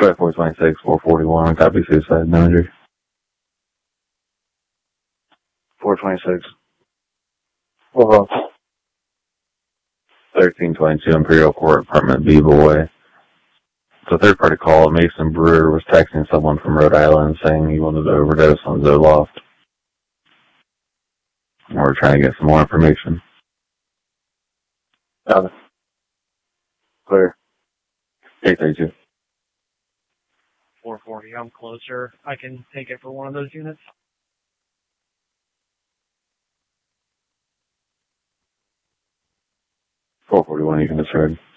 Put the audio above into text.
Detroit 426, 441, copy suicide, no injury. 426. 1322 Imperial Court, Apartment B, Boy. It's a third-party call. Mason Brewer was texting someone from Rhode Island saying he wanted to overdose on Zoloft. We're trying to get some more information. Clear. 832. 440, I'm closer. I can take it for one of those units. 441, you can discard.